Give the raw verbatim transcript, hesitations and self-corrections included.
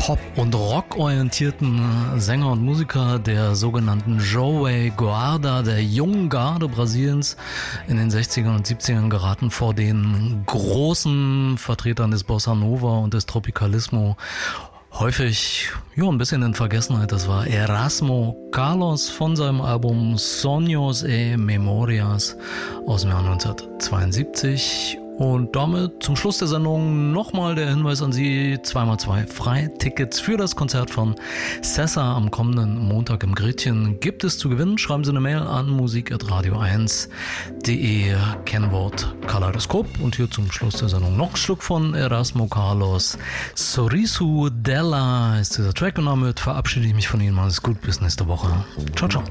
Pop- und Rock-orientierten Sänger und Musiker der sogenannten Jovem Guarda, der jungen Garde Brasiliens, in den sechzigern und siebzigern geraten vor den großen Vertretern des Bossa Nova und des Tropicalismo häufig ja, ein bisschen in Vergessenheit. Das war Erasmo Carlos von seinem Album Sonhos e Memorias aus dem Jahr neunzehnhundertzweiundsiebzig. Und damit zum Schluss der Sendung nochmal der Hinweis an Sie: zwei mal zwei Freitickets für das Konzert von Sessa am kommenden Montag im Gretchen gibt es zu gewinnen. Schreiben Sie eine Mail an musik at radio eins punkt de, Kennwort Kaleidoskop. Und hier zum Schluss der Sendung noch ein Stück von Erasmo Carlos. Sorriso della ist dieser Track, und damit verabschiede ich mich von Ihnen. Alles gut, bis nächste Woche. Ciao, ciao.